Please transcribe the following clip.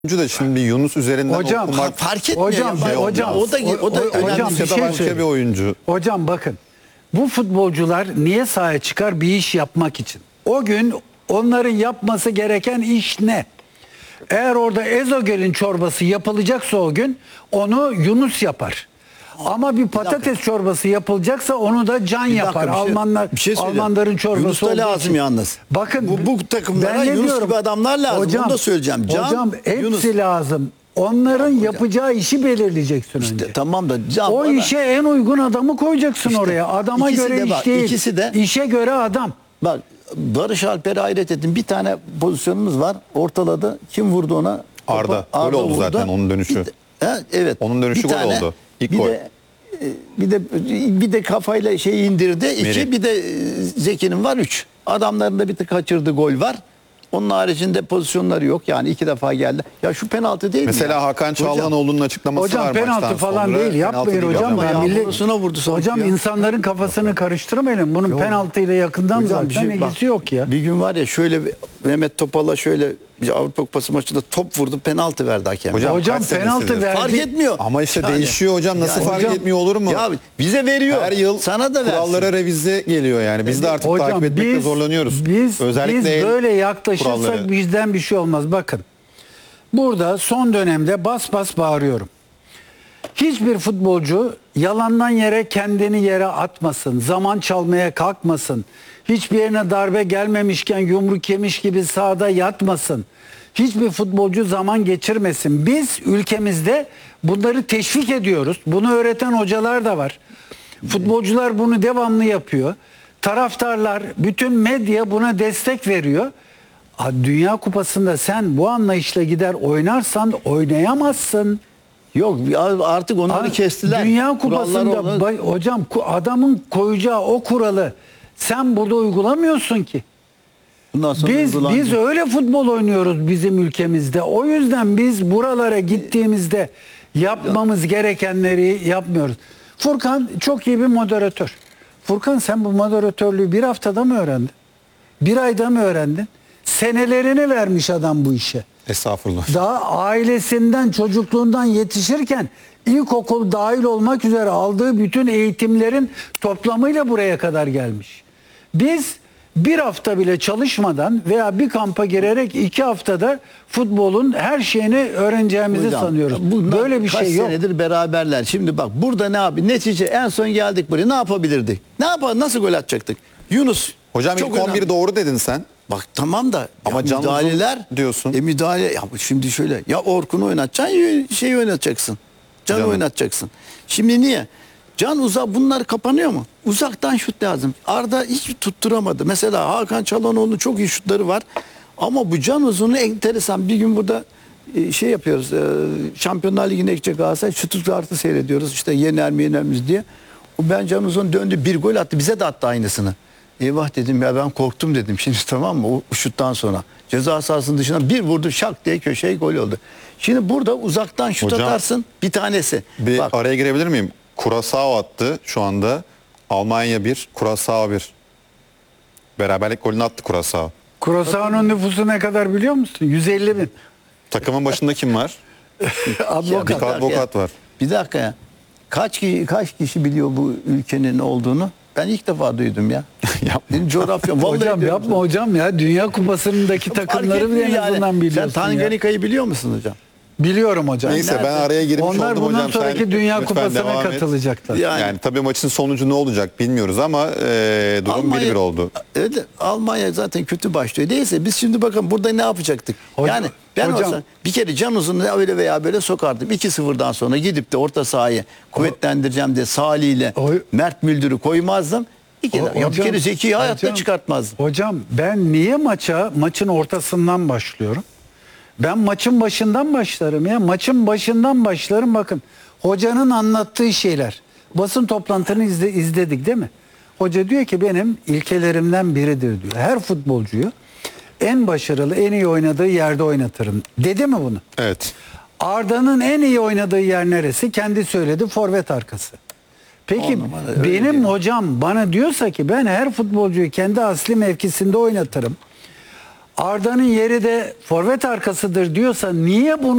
da şimdi Yunus üzerinden hocam, okumak fark etmiyor. Hocam, hocam, o da hocam, ya da başka bir oyuncu. Hocam bakın, bu futbolcular niye sahaya çıkar? Bir iş yapmak için. O gün onların yapması gereken iş ne? Eğer orada ezogelin çorbası yapılacaksa o gün onu Yunus yapar. Ama bir patates çorbası yapılacaksa onu da Can yapar. Almanların çorbası Yunus da lazım için. yalnız. Bakın bu takımlara Yunus gibi adamlar lazım. Hocam, onu da söyleyeceğim. Can, hocam hepsi Yunus lazım. Onların yapacağı işi belirleyeceksin önce. Tamam da Can, o işe en uygun adamı koyacaksın oraya. Adama göre iş değil. İkisi de işe göre adam. Bak, Barış Alper'e hayret ettim. Bir tane pozisyonumuz var. Ortaladı. Kim vurdu ona? Arda. Gol oldu zaten onun dönüşü. Evet. Onun dönüşü gol oldu. İlk gol. Bir de kafayla şey indirdi. Meri. Bir de Zeki'nin var 3. Adamların da bir tık kaçırdı gol var. Onun haricinde pozisyonları yok. Yani 2 defa geldi. Ya şu penaltı değil Mesela mi ya? Hakan Çalhanoğlu'nun açıklaması Hocam var penaltı maçtan falan sonra. değil. Yapmayın Penaltı hocam. değil Ya ama. Yavrusuna vurdu hocam ya. insanların kafasını karıştırmayın. Bunun penaltıyla yakından Hocam, zaten ilgisi yok ya. Bir gün var ya şöyle Mehmet Topal'a şöyle bir Avrupa Kupası maçında top vurdu, penaltı verdi hakem. Hocam kaç penaltı senesidir? verdi. Fark etmiyor. Ama işte Yani- değişiyor hocam. Nasıl fark hocam, etmiyor olur mu? Ya bize veriyor. Her yıl sana da versin. kurallara revize geliyor yani. Biz de artık Hocam, takip etmekte zorlanıyoruz. Biz böyle yaklaşırsak kuralları. bizden bir şey olmaz. Bakın. Burada son dönemde bas bas bağırıyorum. Hiçbir futbolcu yalandan yere kendini yere atmasın. Zaman çalmaya kalkmasın. Hiçbir yerine darbe gelmemişken yumruk yemiş gibi sahada yatmasın. Hiçbir futbolcu zaman geçirmesin. Biz ülkemizde bunları teşvik ediyoruz. Bunu öğreten hocalar da var. Futbolcular bunu devamlı yapıyor. Taraftarlar, bütün medya buna destek veriyor. Dünya Kupası'nda sen bu anlayışla gider oynarsan oynayamazsın. Yok artık onları kestiler. Dünya Kupası'nda hocam adamın koyacağı o kuralı sen burada uygulamıyorsun ki. Bundan sonra Biz öyle futbol oynuyoruz bizim ülkemizde. O yüzden biz buralara gittiğimizde yapmamız gerekenleri yapmıyoruz. Furkan çok iyi bir moderatör. Furkan sen bu moderatörlüğü bir haftada mı öğrendin? Bir ayda mı öğrendin? Senelerini vermiş adam bu işe. Estağfurullah. Daha ailesinden, çocukluğundan yetişirken ilkokul dahil olmak üzere aldığı bütün eğitimlerin toplamıyla buraya kadar gelmiş. Biz bir hafta bile çalışmadan veya bir kampa girerek 2 haftada futbolun her şeyini öğreneceğimizi Hocam, sanıyoruz. Böyle bir kaç şey yok. senedir beraberler. Şimdi bak burada ne abi? Netice en son geldik buraya. Ne yapabilirdik? Nasıl gol atacaktık? Yunus. Hocam çok ilk 11 önemli. doğru dedin sen. Bak tamam da Ama Can müdahaleler Uzun diyorsun. Müdahale ya şimdi şöyle ya Orkun'u oynatacaksın şeyi oynatacaksın. Can'ı Can'ı. oynatacaksın. Şimdi niye? Can bunlar kapanıyor mu? Uzaktan şut lazım. Arda hiç tutturamadı. Mesela Hakan Çalhanoğlu'nun çok iyi şutları var. Ama bu Can Uzun'un enteresan. Bir gün burada şey yapıyoruz. Şampiyonlar Ligi'ne gidecek Galatasaray. Stuttgart'ı seyrediyoruz. İşte yener miyiz diye. Ben Can Uzun döndü bir gol attı. Bize de attı aynısını. Eyvah dedim ya ben korktum dedim şimdi tamam mı o şuttan sonra. Ceza sahasının dışına bir vurdu şak diye köşeye gol oldu. Şimdi burada uzaktan şut Hocam, atarsın bir tanesi. Bir Bak, araya girebilir miyim? Curaçao attı şu anda. Almanya 1, Curaçao 1. Beraberlik golünü attı Curaçao. Curaçao'nun nüfusu ne kadar biliyor musun? 150 bin. Takımın başında kim var? Advokat. Bir advokat var. Bir dakika ya. Kaç kişi biliyor bu ülkenin olduğunu? Ben ilk defa duydum ya. Benim coğrafyam. Vallahi Hocam diyorum yapma hocam ya. Dünya Kupası'ndaki sana. Fark takımları bile etmiyor en azından yani. biliyorsun Sen ya. Tanganika'yı biliyor musun hocam? Biliyorum hocam. Neyse ben Nerede? araya girmiş Onlar oldum bundan hocam. sonraki Sen Dünya lütfen Kupası'na devam et. katılacaklar. Yani tabii maçın sonucu ne olacak bilmiyoruz ama durum 1-1 oldu. Evet, Almanya zaten kötü başlıyor. Neyse biz şimdi bakın burada ne yapacaktık? Hocam, yani ben hocam. olsam bir kere Can Uzun'u öyle veya böyle sokardım. 2-0'dan sonra gidip de orta sahayı kuvvetlendireceğim diye Salih ile Mert Müldür'ü koymazdım. Bir kere Zeki'yi hayatta çıkartmazdım. Hocam ben niye maçın ortasından başlıyorum? Ben maçın başından başlarım ya. Maçın başından başlarım bakın. Hocanın anlattığı şeyler. Basın toplantını izledik değil mi? Hoca diyor ki benim ilkelerimden biridir diyor. Her futbolcuyu en başarılı, en iyi oynadığı yerde oynatırım. Dedi mi bunu? Evet. Arda'nın en iyi oynadığı yer neresi? Kendi söyledi, forvet arkası. Peki benim hocam bana diyorsa ki ben her futbolcuyu kendi asli mevkisinde oynatırım. Arda'nın yeri de forvet arkasıdır diyorsa niye bunu